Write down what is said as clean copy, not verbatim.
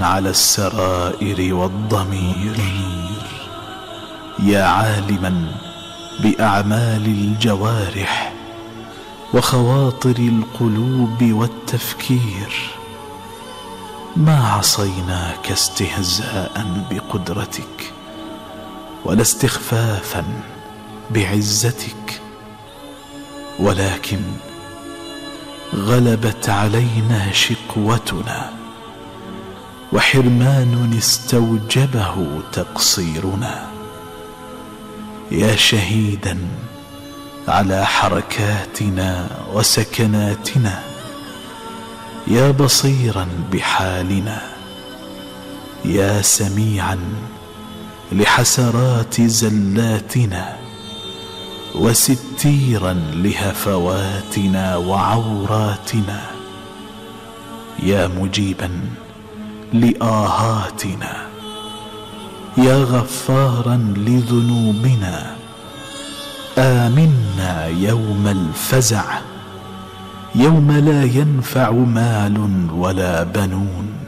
على السرائر والضمير، يا عالما بأعمال الجوارح وخواطر القلوب والتفكير، ما عصيناك استهزاء بقدرتك ولا استخفافا بعزتك، ولكن غلبت علينا شقوتنا وحرمان استوجبه تقصيرنا، يا شهيدا على حركاتنا وسكناتنا، يا بصيرا بحالنا، يا سميعا لحسرات زلاتنا، وستيرا لهفواتنا وعوراتنا، يا مجيبا لآهاتنا، يا غفارا لذنوبنا، آمنا يوم الفزع، يوم لا ينفع مال ولا بنون،